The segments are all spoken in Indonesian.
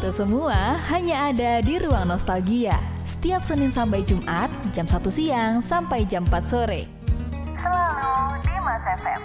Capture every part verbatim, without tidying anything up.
Itu semua hanya ada di Ruang Nostalgia. Setiap Senin sampai Jumat, jam satu siang sampai jam empat sore. Selalu di Mas F M.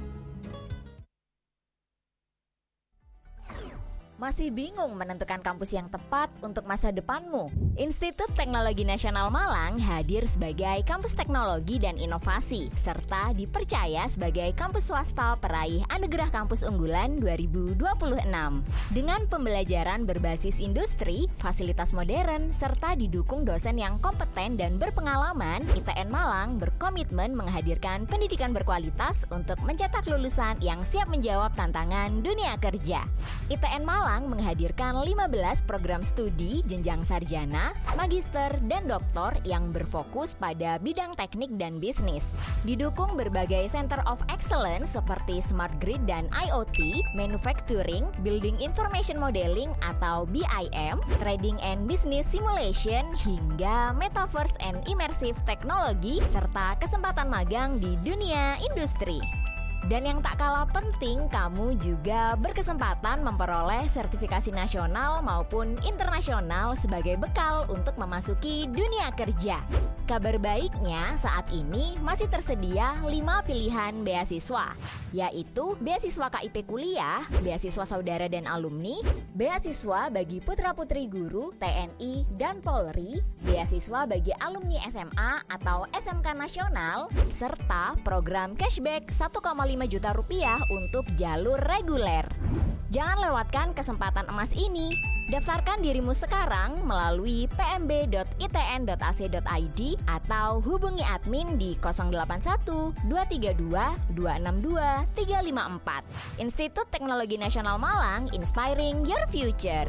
Masih bingung menentukan kampus yang tepat untuk masa depanmu? Institut Teknologi Nasional Malang hadir sebagai kampus teknologi dan inovasi, serta dipercaya sebagai kampus swasta peraih Anugerah Kampus Unggulan dua ribu dua puluh enam. Dengan pembelajaran berbasis industri, fasilitas modern, serta didukung dosen yang kompeten dan berpengalaman, I T N Malang berkomitmen menghadirkan pendidikan berkualitas untuk mencetak lulusan yang siap menjawab tantangan dunia kerja. I T N Malang menghadirkan lima belas program studi jenjang sarjana, magister, dan doktor yang berfokus pada bidang teknik dan bisnis. Didukung berbagai Center of Excellence seperti Smart Grid dan I O T, Manufacturing, Building Information Modeling atau B I M, Trading and Business Simulation, hingga Metaverse and Immersive Technology, serta kesempatan magang di dunia industri. Dan yang tak kalah penting, kamu juga berkesempatan memperoleh sertifikasi nasional maupun internasional sebagai bekal untuk memasuki dunia kerja. Kabar baiknya, saat ini masih tersedia lima pilihan beasiswa, yaitu beasiswa K I P Kuliah, beasiswa saudara dan alumni, beasiswa bagi putra-putri guru, T N I, dan Polri, beasiswa bagi alumni S M A atau S M K nasional, serta program cashback satu koma lima juta rupiah untuk jalur reguler. Jangan lewatkan kesempatan emas ini. Daftarkan dirimu sekarang melalui p m b dot i t n dot a c dot i d atau hubungi admin di nol delapan satu dua tiga dua dua enam dua tiga lima empat. Institut Teknologi Nasional Malang, inspiring your future.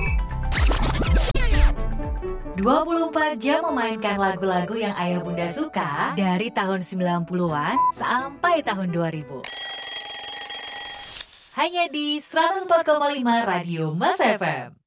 dua puluh empat jam memainkan lagu-lagu yang ayah bunda suka dari tahun sembilan puluhan sampai tahun dua ribu. Hanya di seratus empat koma lima Radio Mas F M.